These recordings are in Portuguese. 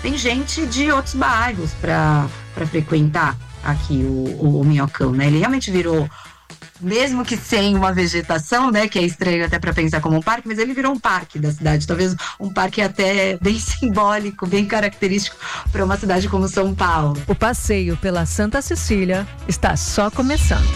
tem gente de outros bairros para frequentar aqui o Minhocão, né? Ele realmente virou, mesmo que sem uma vegetação, né, que é estranho até para pensar como um parque, mas ele virou um parque da cidade, talvez um parque até bem simbólico, bem característico para uma cidade como São Paulo. O passeio pela Santa Cecília está só começando.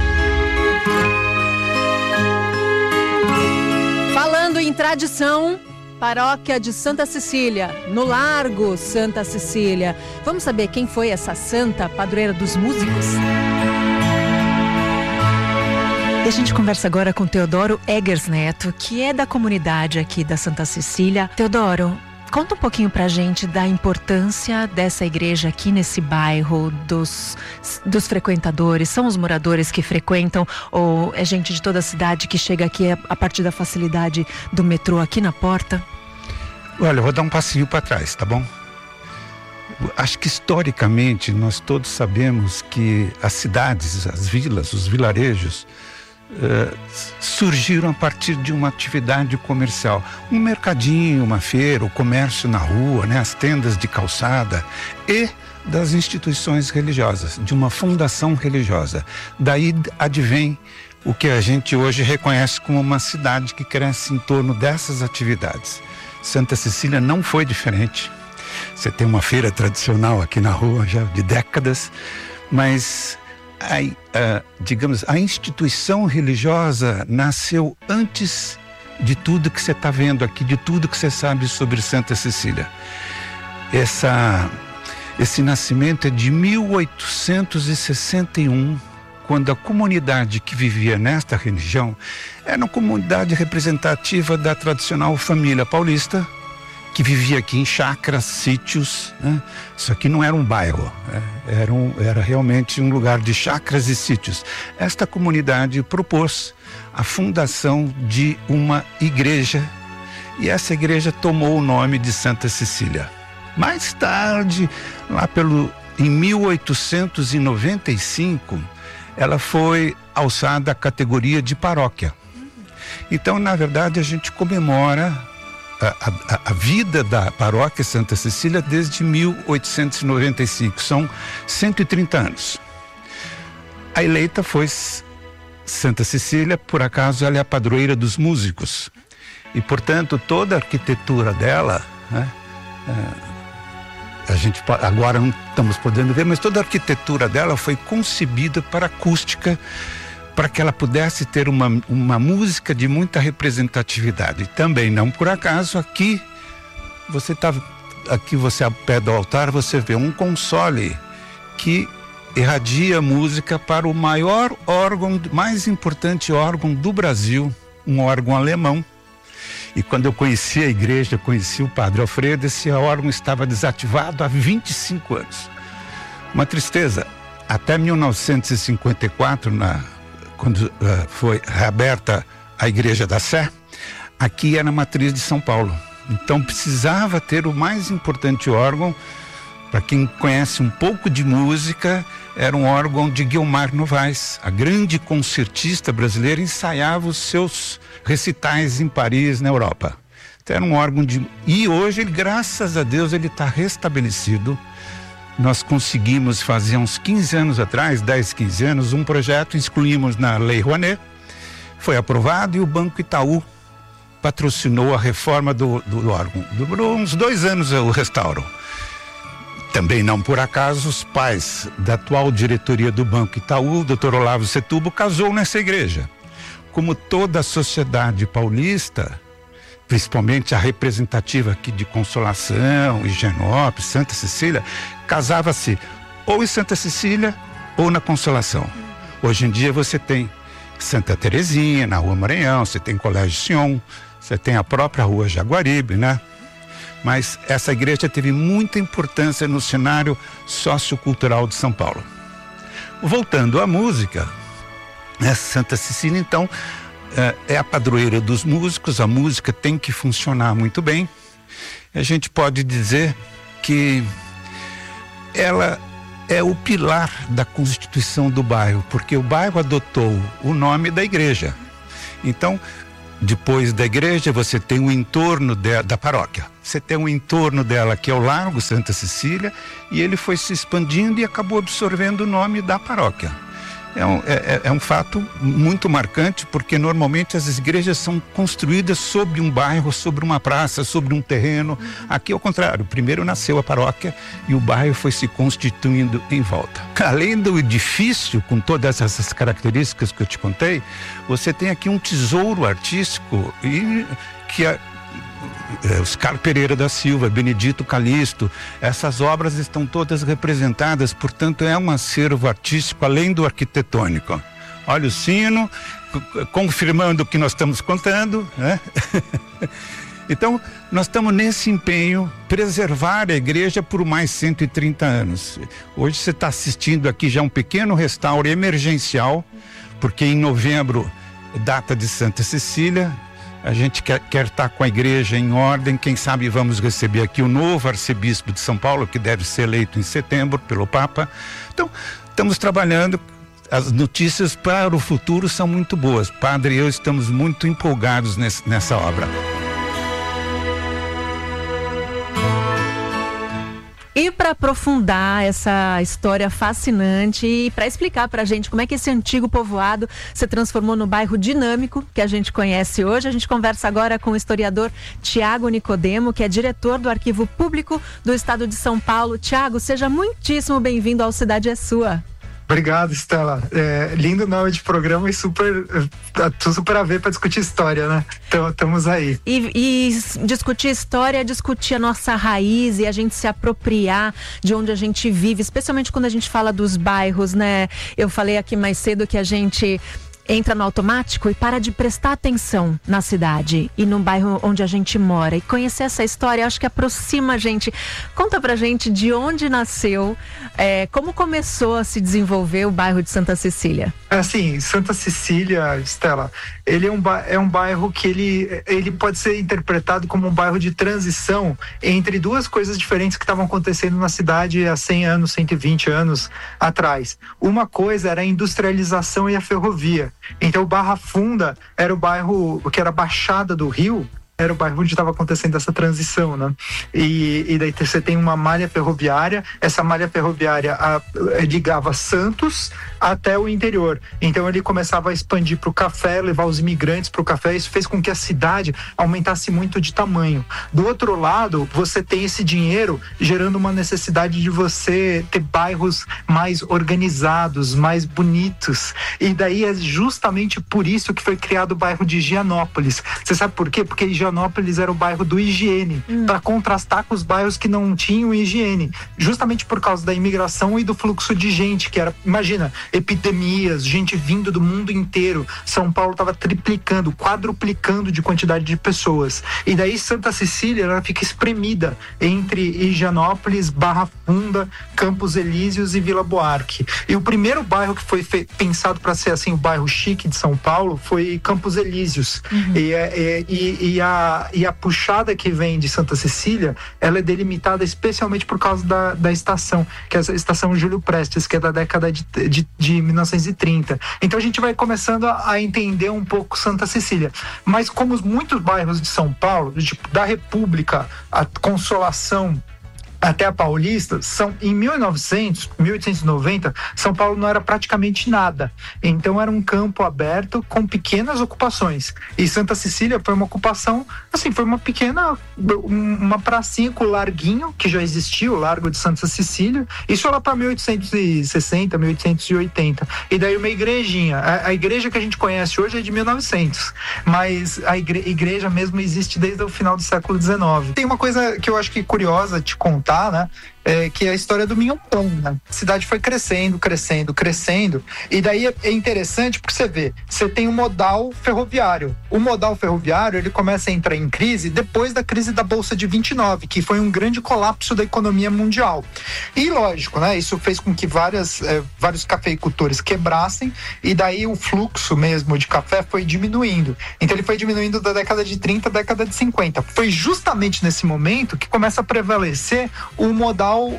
Falando em tradição, Paróquia de Santa Cecília, no Largo Santa Cecília. Vamos saber quem foi essa santa padroeira dos músicos? E a gente conversa agora com Teodoro Eggers Neto, que é da comunidade aqui da Santa Cecília. Teodoro, conta um pouquinho pra gente da importância dessa igreja aqui nesse bairro, dos frequentadores. São os moradores que frequentam ou é gente de toda a cidade que chega aqui a partir da facilidade do metrô aqui na porta? Olha, eu vou dar um passinho para trás, tá bom? Acho que historicamente nós todos sabemos que as cidades, as vilas, os vilarejos surgiram a partir de uma atividade comercial, um mercadinho, uma feira, o comércio na rua, né, as tendas de calçada e das instituições religiosas, de uma fundação religiosa. Daí advém o que a gente hoje reconhece como uma cidade que cresce em torno dessas atividades. Santa Cecília não foi diferente. Você tem uma feira tradicional aqui na rua já de décadas, mas digamos, a instituição religiosa nasceu antes de tudo que você está vendo aqui, de tudo que você sabe sobre Santa Cecília. Esse nascimento é de 1861, quando a comunidade que vivia nesta região era uma comunidade representativa da tradicional família paulista, que vivia aqui em chácaras, sítios, né? Isso aqui não era um bairro, né? Era realmente um lugar de chácaras e sítios. Esta comunidade propôs a fundação de uma igreja e essa igreja tomou o nome de Santa Cecília. Mais tarde, em 1895, ela foi alçada à categoria de paróquia. Então, na verdade, a gente comemora a vida da paróquia Santa Cecília desde 1895, são 130 anos. A eleita foi Santa Cecília, por acaso ela é a padroeira dos músicos e, portanto, toda a arquitetura dela, né, a gente agora não estamos podendo ver, mas toda a arquitetura dela foi concebida para acústica, para que ela pudesse ter uma música de muita representatividade. Também não por acaso aqui você ao pé do altar você vê um console que irradia música para o maior órgão, mais importante órgão do Brasil, um órgão alemão. E quando eu conheci a igreja, conheci o Padre Alfredo, esse órgão estava desativado há 25 anos. Uma tristeza. Até 1954, quando foi reaberta a Igreja da Sé, aqui era a matriz de São Paulo. Então precisava ter o mais importante órgão. Para quem conhece um pouco de música, era um órgão de Guilmar Novaes, a grande concertista brasileira, ensaiava os seus recitais em Paris, na Europa. Então era um órgão E hoje, graças a Deus, ele está restabelecido. Nós conseguimos fazer uns 15 anos atrás, 10, 15 anos, um projeto, excluímos na Lei Rouanet, foi aprovado e o Banco Itaú patrocinou a reforma do órgão. Durou uns 2 anos o restauro. Também não por acaso, os pais da atual diretoria do Banco Itaú, o Dr. Olavo Setúbal, casou nessa igreja. Como toda a sociedade paulista, principalmente a representativa aqui de Consolação, Higienópolis, Santa Cecília, casava-se ou em Santa Cecília ou na Consolação. Hoje em dia você tem Santa Terezinha, na Rua Maranhão, você tem Colégio Sion, você tem a própria Rua Jaguaribe, né? Mas essa igreja teve muita importância no cenário sociocultural de São Paulo. Voltando à música, né, Santa Cecília, então, é a padroeira dos músicos, a música tem que funcionar muito bem. A gente pode dizer que ela é o pilar da constituição do bairro, porque o bairro adotou o nome da igreja. Então, Depois da igreja, você tem o entorno da paróquia. Você tem o entorno dela, que é o Largo Santa Cecília, e ele foi se expandindo e acabou absorvendo o nome da paróquia. É um fato muito marcante, porque normalmente as igrejas são construídas sobre um bairro, sobre uma praça, sobre um terreno. Aqui é o contrário, primeiro nasceu a paróquia e o bairro foi se constituindo em volta. Além do edifício, com todas essas características que eu te contei, você tem aqui um tesouro artístico que Oscar Pereira da Silva, Benedito Calixto, essas obras estão todas representadas, portanto é um acervo artístico além do arquitetônico. Olha o sino, confirmando o que nós estamos contando, né? Então, nós estamos nesse empenho, preservar a igreja por mais 130 anos. Hoje você está assistindo aqui já um pequeno restauro emergencial, porque em novembro, data de Santa Cecília, a gente quer estar com a igreja em ordem. Quem sabe vamos receber aqui o novo arcebispo de São Paulo, que deve ser eleito em setembro pelo Papa. Então, estamos trabalhando. As notícias para o futuro são muito boas. Padre e eu estamos muito empolgados nessa obra. E para aprofundar essa história fascinante e para explicar para a gente como é que esse antigo povoado se transformou no bairro dinâmico que a gente conhece hoje, a gente conversa agora com o historiador Tiago Nicodemo, que é diretor do Arquivo Público do Estado de São Paulo. Tiago, seja muitíssimo bem-vindo ao Cidade é Sua. Obrigado, Estela. Lindo nome de programa e super a ver para discutir história, né? Então, estamos aí. E discutir história é discutir a nossa raiz e a gente se apropriar de onde a gente vive, especialmente quando a gente fala dos bairros, né? Eu falei aqui mais cedo que a gente entra no automático e para de prestar atenção na cidade e no bairro onde a gente mora. E conhecer essa história, acho que aproxima a gente. Conta pra gente de onde nasceu, como começou a se desenvolver o bairro de Santa Cecília. Assim, Santa Cecília, Estela, ele é um bairro que ele pode ser interpretado como um bairro de transição entre duas coisas diferentes que estavam acontecendo na cidade há 100 anos, 120 anos atrás. Uma coisa era a industrialização e a ferrovia. Então, Barra Funda era o bairro que era a Baixada do Rio, era o bairro onde estava acontecendo essa transição, né? E daí você tem uma malha ferroviária, essa malha ferroviária ligava Santos até o interior. Então ele começava a expandir para o café, levar os imigrantes para o café. Isso fez com que a cidade aumentasse muito de tamanho. Do outro lado, você tem esse dinheiro gerando uma necessidade de você ter bairros mais organizados, mais bonitos. E daí é justamente por isso que foi criado o bairro de Higienópolis. Você sabe por quê? Porque Higienópolis era o bairro do higiene, para contrastar com os bairros que não tinham higiene. Justamente por causa da imigração e do fluxo de gente, que era, imagina, epidemias, gente vindo do mundo inteiro. São Paulo estava triplicando, quadruplicando de quantidade de pessoas. E daí Santa Cecília, ela fica espremida entre Higienópolis, Barra Funda, Campos Elíseos e Vila Buarque. E o primeiro bairro que foi pensado para ser assim o bairro chique de São Paulo foi Campos Elíseos. E a puxada que vem de Santa Cecília, ela é delimitada especialmente por causa da estação, que é a estação Júlio Prestes, que é da década de 1930. Então a gente vai começando a entender um pouco Santa Cecília. Mas como muitos bairros de São Paulo, tipo, da República, a Consolação até a Paulista, em 1890, São Paulo não era praticamente nada. Então era um campo aberto com pequenas ocupações. E Santa Cecília foi uma ocupação, assim, foi uma pracinha com o larguinho, que já existia, o Largo de Santa Cecília. Isso lá para 1860, 1880. E daí uma igrejinha. A igreja que a gente conhece hoje é de 1900. Mas a igreja mesmo existe desde o final do século XIX. Tem uma coisa que eu acho que é curiosa de contar, né? Que é a história do Minhocão, né? A cidade foi crescendo, e daí é interessante porque você tem um modal ferroviário. O modal ferroviário, ele começa a entrar em crise depois da crise da Bolsa de 29, que foi um grande colapso da economia mundial. E lógico, né? Isso fez com que vários cafeicultores quebrassem, e daí o fluxo mesmo de café foi diminuindo. Então ele foi diminuindo da década de 30 à década de 50. Foi justamente nesse momento que começa a prevalecer o modal principal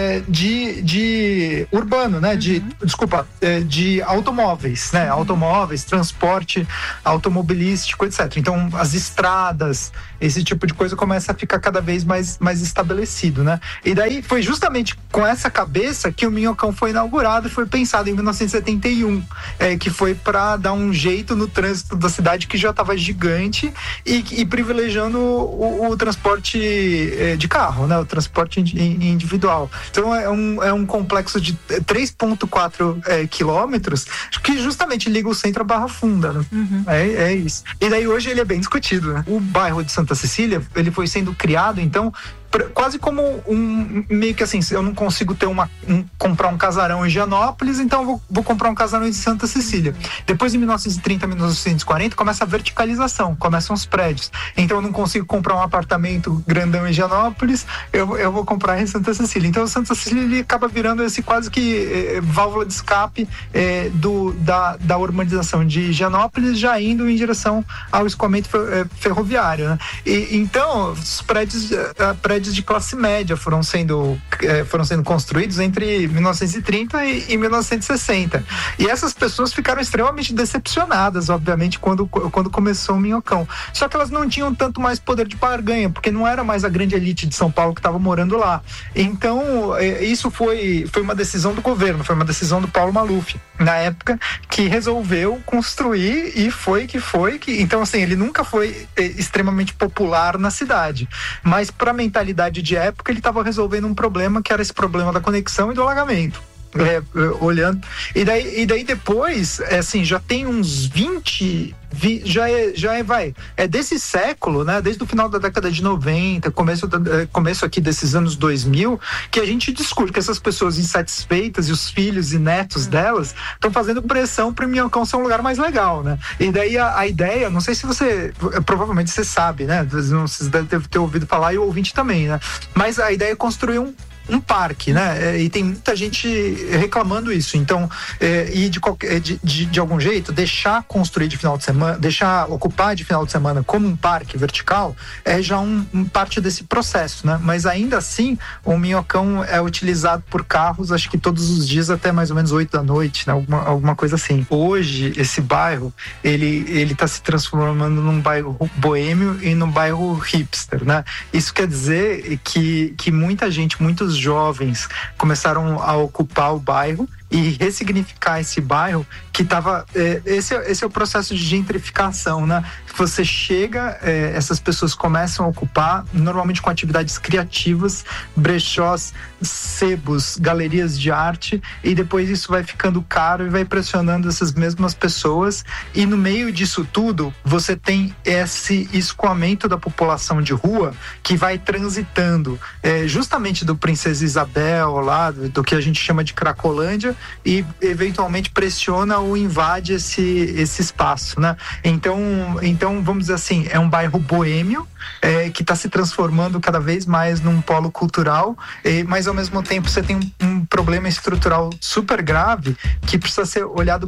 de urbano, né? De automóveis, né? Automóveis, transporte automobilístico, etc. Então, as estradas, esse tipo de coisa começa a ficar cada vez mais estabelecido, né? E daí foi justamente com essa cabeça que o Minhocão foi inaugurado e foi pensado em 1971, que foi para dar um jeito no trânsito da cidade que já estava gigante e privilegiando o transporte de carro, né? O transporte individual. Então é um complexo de 3,4 quilômetros que justamente liga o centro à Barra Funda, né? É isso. E daí hoje ele é bem discutido, né? O bairro de Santa Cecília, ele foi sendo criado, então, quase como meio que assim, eu não consigo ter comprar um casarão em Gianópolis, então vou comprar um casarão em Santa Cecília. Depois, em 1930, 1940, começa a verticalização, começam os prédios. Então eu não consigo comprar um apartamento grandão em Gianópolis, eu vou comprar em Santa Cecília. Então Santa Cecília ele acaba virando esse quase que válvula de escape da urbanização de Gianópolis, já indo em direção ao escoamento ferroviário, né? Então os prédios de classe média foram sendo construídos entre 1930 e 1960. E essas pessoas ficaram extremamente decepcionadas, obviamente, quando começou o Minhocão. Só que elas não tinham tanto mais poder de barganha, porque não era mais a grande elite de São Paulo que estava morando lá. Então, isso foi uma decisão do governo, foi uma decisão do Paulo Maluf, na época, que resolveu construir e foi que. Então, assim, ele nunca foi extremamente popular na cidade, mas para a mentalidade de época, ele estava resolvendo um problema que era esse problema da conexão e do alagamento. Olhando. E daí depois, assim, já tem uns 20. É desse século, né? Desde o final da década de 90, começo aqui desses anos 2000, que a gente discute que essas pessoas insatisfeitas e os filhos e netos delas estão fazendo pressão para o Minhocão ser um lugar mais legal, né? E daí a ideia, não sei se provavelmente você sabe, né? Vocês devem ter ouvido falar e o ouvinte também, né? Mas a ideia é construir um parque, né? E tem muita gente reclamando isso. Então, de algum jeito, deixar construir de final de semana, deixar ocupar de final de semana como um parque vertical, é já parte desse processo, né? Mas ainda assim, o Minhocão é utilizado por carros, acho que todos os dias até mais ou menos 8 da noite, né? Alguma coisa assim. Hoje, esse bairro, ele tá se transformando num bairro boêmio e num bairro hipster, né? Isso quer dizer que muita gente, muitos jovens começaram a ocupar o bairro e ressignificar esse bairro que estava... Esse é o processo de gentrificação, né? Você chega, essas pessoas começam a ocupar, normalmente com atividades criativas, brechós, sebos, galerias de arte, e depois isso vai ficando caro e vai pressionando essas mesmas pessoas, e no meio disso tudo, você tem esse escoamento da população de rua que vai transitando, justamente do Princesa Isabel, lá, do que a gente chama de Cracolândia, e eventualmente pressiona ou invade esse espaço, né? Então, vamos dizer assim, é um bairro boêmio, que está se transformando cada vez mais num polo cultural, mas ao mesmo tempo você tem um problema estrutural super grave que precisa ser olhado